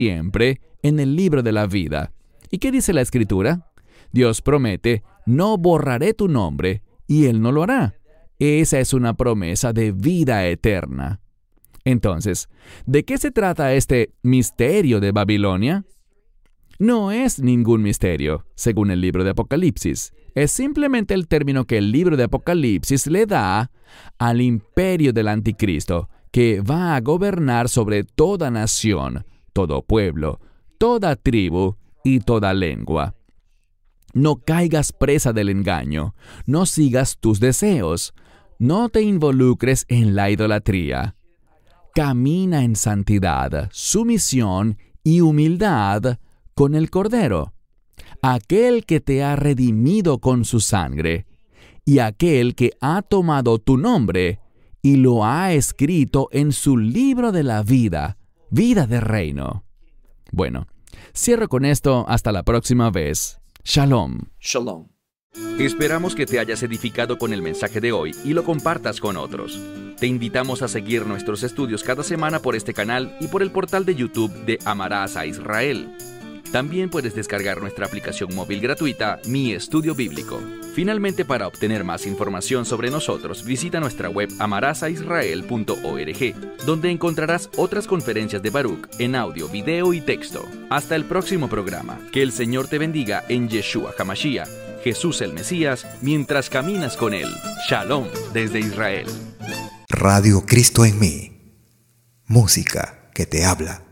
siempre en el libro de la vida. ¿Y qué dice la Escritura? Dios promete, no borraré tu nombre, y Él no lo hará. Esa es una promesa de vida eterna. Entonces, ¿de qué se trata este misterio de Babilonia? No es ningún misterio, según el libro de Apocalipsis. Es simplemente el término que el libro de Apocalipsis le da al imperio del anticristo, que va a gobernar sobre toda nación, todo pueblo, toda tribu y toda lengua. No caigas presa del engaño, no sigas tus deseos, no te involucres en la idolatría. Camina en santidad, sumisión y humildad con el Cordero, aquel que te ha redimido con su sangre, y aquel que ha tomado tu nombre y lo ha escrito en su libro de la vida, vida de reino. Bueno, cierro con esto hasta la próxima vez. Shalom. Shalom. Esperamos que te hayas edificado con el mensaje de hoy y lo compartas con otros. Te invitamos a seguir nuestros estudios cada semana por este canal y por el portal de YouTube de Amarás a Israel. También puedes descargar nuestra aplicación móvil gratuita, Mi Estudio Bíblico. Finalmente, para obtener más información sobre nosotros, visita nuestra web amarasaisrael.org, donde encontrarás otras conferencias de Baruch en audio, video y texto. Hasta el próximo programa. Que el Señor te bendiga en Yeshua HaMashiach, Jesús el Mesías, mientras caminas con Él. Shalom desde Israel. Radio Cristo en mí. Música que te habla.